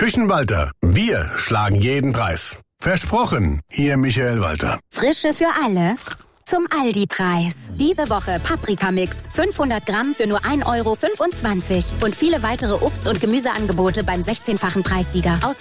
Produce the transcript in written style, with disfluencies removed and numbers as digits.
Küchenwalter, wir schlagen jeden Preis. Versprochen, Ihr Michael Walter. Frische für alle. Zum Aldi-Preis. Diese Woche Paprikamix. 500 Gramm für nur 1,25 € und viele weitere Obst- und Gemüseangebote beim 16-fachen Preissieger. Ausgabe